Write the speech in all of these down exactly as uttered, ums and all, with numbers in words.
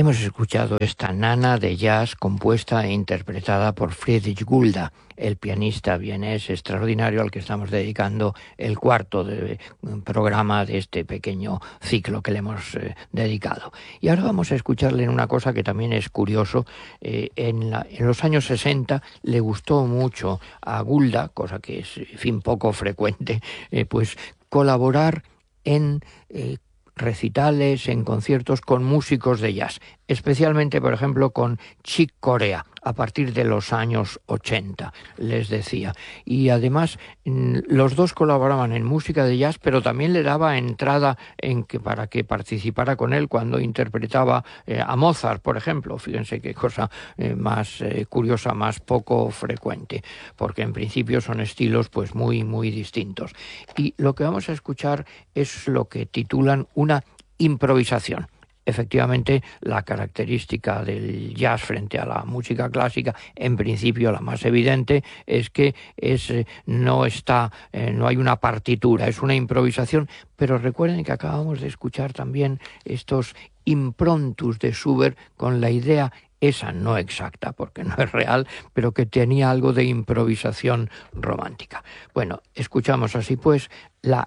Hemos escuchado esta nana de jazz compuesta e interpretada por Friedrich Gulda, el pianista vienés extraordinario al que estamos dedicando el cuarto de, programa de este pequeño ciclo que le hemos eh, dedicado. Y ahora vamos a escucharle en una cosa que también es curioso. Eh, en, la, en los años sesenta le gustó mucho a Gulda, cosa que es, en fin, poco frecuente, eh, pues colaborar en eh, recitales, en conciertos con músicos de jazz, especialmente, por ejemplo, con Chick Corea, a partir de los años ochenta, les decía. Y además, los dos colaboraban en música de jazz, pero también le daba entrada en que, para que participara con él cuando interpretaba eh, a Mozart, por ejemplo. Fíjense qué cosa eh, más eh, curiosa, más poco frecuente, porque en principio son estilos pues muy, muy distintos. Y lo que vamos a escuchar es lo que titulan una improvisación. Efectivamente, la característica del jazz frente a la música clásica, en principio la más evidente, es que es, no está, eh, no hay una partitura, es una improvisación, pero recuerden que acabamos de escuchar también estos improntus de Schubert con la idea esa no exacta, porque no es real, pero que tenía algo de improvisación romántica. Bueno, escuchamos así pues la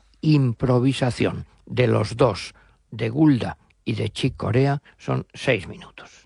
improvisación de los dos, de Gulda y de Chick Corea, son seis minutos.